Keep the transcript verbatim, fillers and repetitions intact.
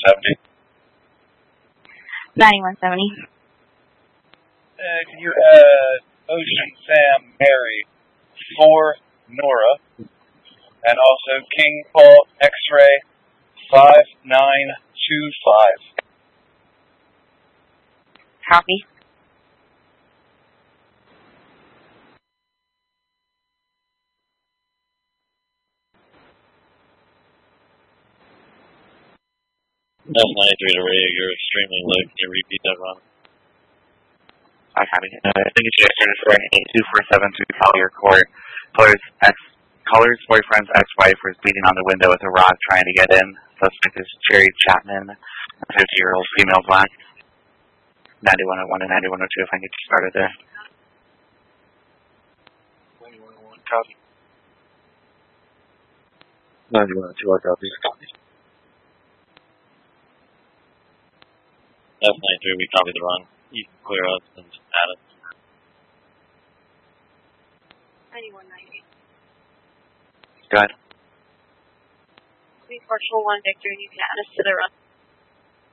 seventy. ninety-one seventy. Uh, can you add Ocean Sam Mary for Nora, and also King Paul X-Ray five nine two five. Copy. F ninety-three to radio, you're extremely low. Can you repeat that, Ron? I copy. Uh, I think it's registered for eight two four seven to call your court. Caller's ex, caller's boyfriend's ex-wife was beating on the window with a rod trying to get in. Suspect is Jerry Chapman, a fifty-year-old female black. ninety-one oh one and ninety-one oh two if I can get you started there. ninety-one oh one, copy. ninety-one oh two, I copy. F ninety-three, we copy the run. You can clear up and add it. ninety-one ninety. Go ahead. Please, Marshal one Victor, you can add us to the run.